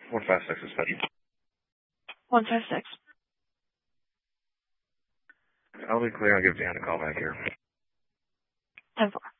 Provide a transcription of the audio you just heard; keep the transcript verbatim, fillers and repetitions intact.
one five six is fine. one five six. I'll be clear. I'll give Dan a call back here. ten four.